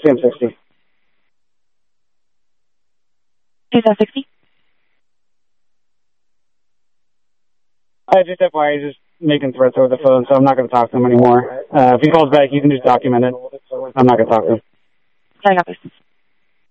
Sam 60. Is that 60? Just FYI, he's just making threats over the phone, so I'm not going to talk to him anymore. If he calls back, you can just document it. I'm not going to talk to him. I got this.